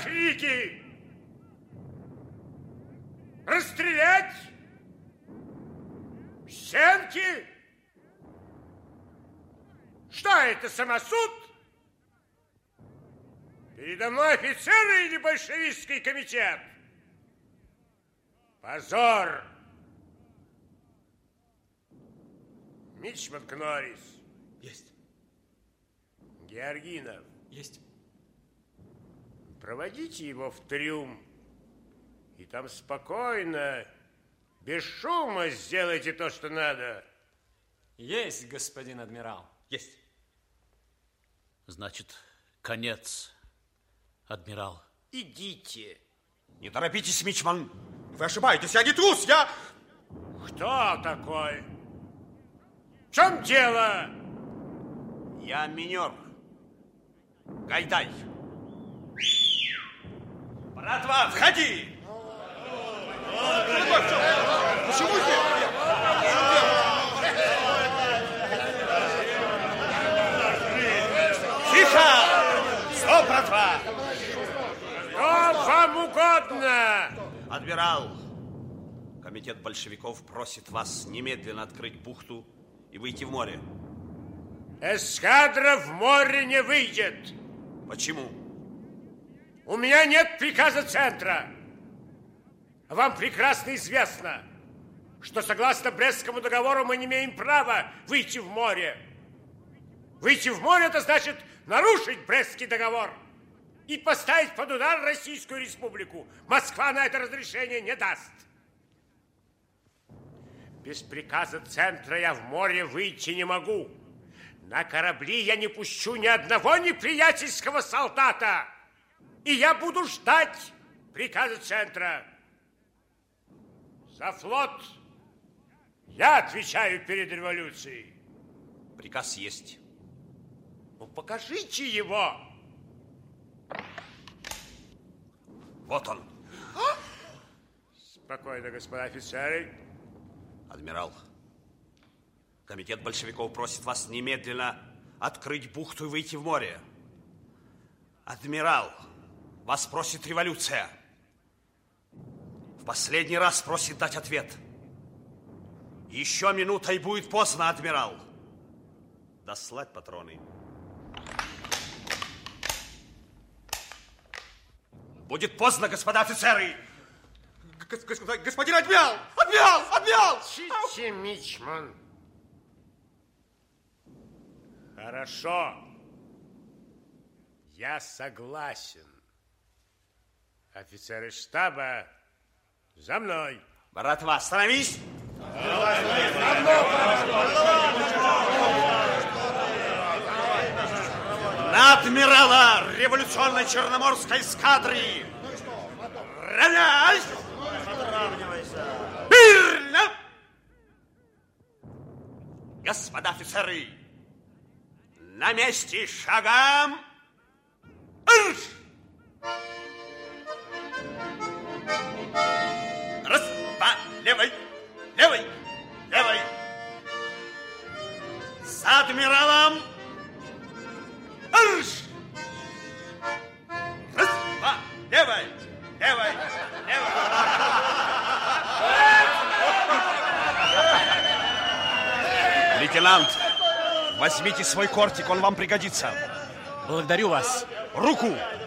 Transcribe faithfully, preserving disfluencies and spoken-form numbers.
крики? Расстрелять? Стенки? Что это, самосуд? Передо мной офицеры или большевистский комитет? Позор! Мичман Кнорис. Есть. Георгинов. Есть. Проводите его в трюм. И там спокойно, без шума сделайте то, что надо. Есть, господин адмирал. Есть. Значит, конец, адмирал. Идите. Не торопитесь, мичман. Вы ошибаетесь, я не трус, я... Кто такой? В чем дело? Я минер. Гайдай. Братва, входи! Почему здесь? Тихо! Стоп, братва! Что вам угодно? Адмирал, комитет большевиков просит вас немедленно открыть бухту и выйти в море. Эскадра в море не выйдет. Почему? У меня нет приказа центра. Вам прекрасно известно, что согласно Брестскому договору мы не имеем права выйти в море. Выйти в море – это значит нарушить Брестский договор и поставить под удар Российскую Республику. Москва на это разрешение не даст. Без приказа центра я в море выйти не могу. На корабли я не пущу ни одного неприятельского солдата. И я буду ждать приказа центра. За флот я отвечаю перед революцией. Приказ есть. Ну, покажите его. Вот он. Спокойно, господа офицеры. Адмирал, комитет большевиков просит вас немедленно открыть бухту и выйти в море. Адмирал, вас просит революция. В последний раз просит дать ответ. Еще минута и будет поздно, адмирал. Дослать патроны. Будет поздно, господа офицеры. Господин, господин адмирал! Адмирал! Адмирал! Чите, мичман. Хорошо. Я согласен. Офицеры штаба, за мной. Братва, остановись! На адмирала революционной черноморской эскадры! Равняйсь! Мирно! Господа офицеры, на месте шагам! Арш! Раз, два, левой, левой, левой. За адмиралом! Арш! Раз, два, левой, левой, левой. Лейтенант, возьмите свой кортик, он вам пригодится. Благодарю вас. Руку!